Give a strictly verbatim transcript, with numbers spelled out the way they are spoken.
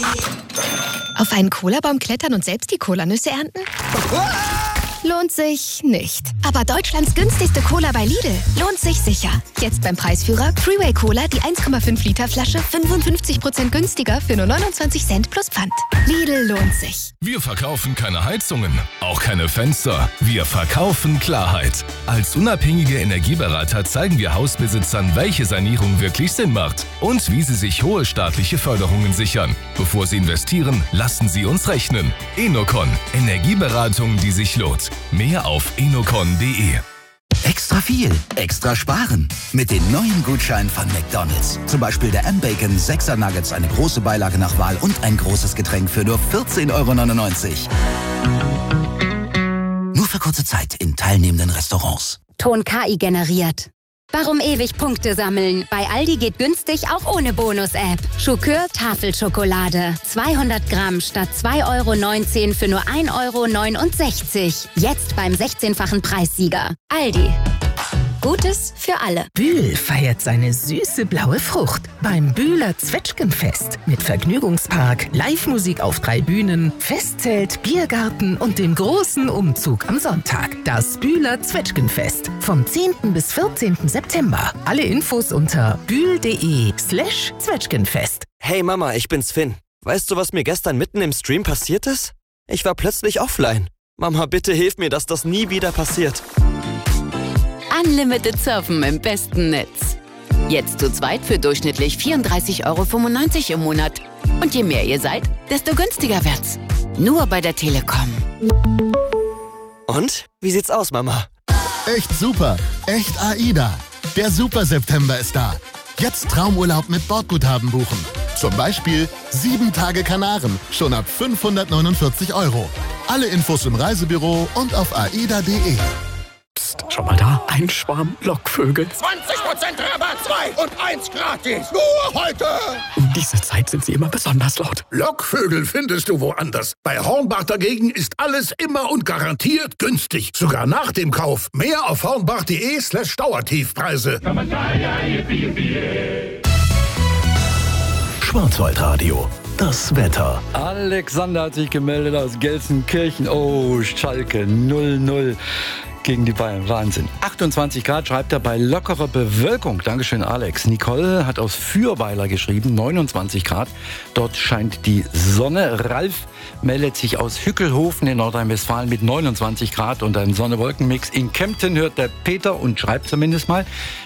Auf einen Cola-Baum klettern und selbst die Cola-Nüsse ernten? Lohnt sich nicht. Aber Deutschlands günstigste Cola bei Lidl lohnt sich sicher. Jetzt beim Preisführer Freeway Cola, die eins Komma fünf Liter Flasche, fünfundfünfzig Prozent günstiger für nur neunundzwanzig Cent plus Pfand. Lidl lohnt sich. Wir verkaufen keine Heizungen, auch keine Fenster. Wir verkaufen Klarheit. Als unabhängige Energieberater zeigen wir Hausbesitzern, welche Sanierung wirklich Sinn macht und wie sie sich hohe staatliche Förderungen sichern. Bevor sie investieren, lassen sie uns rechnen. Enocon. Energieberatung, die sich lohnt. Mehr auf enocon punkt de. Extra viel, extra sparen. Mit den neuen Gutscheinen von McDonald's. Zum Beispiel der M-Bacon sechser Nuggets, eine große Beilage nach Wahl und ein großes Getränk für nur vierzehn Euro neunundneunzig. Nur für kurze Zeit in teilnehmenden Restaurants. Ton K I generiert. Warum ewig Punkte sammeln? Bei Aldi geht günstig auch ohne Bonus-App. Schokör Tafelschokolade. zweihundert Gramm statt zwei Euro neunzehn für nur ein Euro neunundsechzig. Jetzt beim sechzehnfachen Preissieger. Aldi. Gutes für alle. Bühl feiert seine süße blaue Frucht beim Bühler Zwetschgenfest. Mit Vergnügungspark, Live-Musik auf drei Bühnen, Festzelt, Biergarten und dem großen Umzug am Sonntag. Das Bühler Zwetschgenfest. Vom zehnten bis vierzehnten September. Alle Infos unter bühl.de slash Zwetschgenfest. Hey Mama, ich bin's Finn. Weißt du, was mir gestern mitten im Stream passiert ist? Ich war plötzlich offline. Mama, bitte hilf mir, dass das nie wieder passiert. Unlimited Surfen im besten Netz. Jetzt zu zweit für durchschnittlich vierunddreißig Euro fünfundneunzig im Monat. Und je mehr ihr seid, desto günstiger wird's. Nur bei der Telekom. Und? Wie sieht's aus, Mama? Echt super. Echt AIDA. Der Super September ist da. Jetzt Traumurlaub mit Bordguthaben buchen. Zum Beispiel sieben Tage Kanaren. Schon ab fünfhundertneunundvierzig Euro. Alle Infos im Reisebüro und auf aida punkt de. Psst, schon mal da? Ein Schwarm Lockvögel. zwanzig Prozent Rabatt, zwei und eins gratis. Nur heute. Um diese Zeit sind sie immer besonders laut. Lockvögel findest du woanders. Bei Hornbach dagegen ist alles immer und garantiert günstig. Sogar nach dem Kauf. Mehr auf hornbach.de slash Dauertiefpreise. Schwarzwaldradio. Das Wetter. Alexander hat sich gemeldet aus Gelsenkirchen. Oh, Schalke null null gegen die Bayern. Wahnsinn. achtundzwanzig Grad schreibt er bei lockerer Bewölkung. Dankeschön, Alex. Nicole hat aus Fürweiler geschrieben, neunundzwanzig Grad. Dort scheint die Sonne. Ralf meldet sich aus Hückelhofen in Nordrhein-Westfalen mit neunundzwanzig Grad und einem Sonne-Wolken-Mix. In Kempten hört der Peter und schreibt zumindest mal,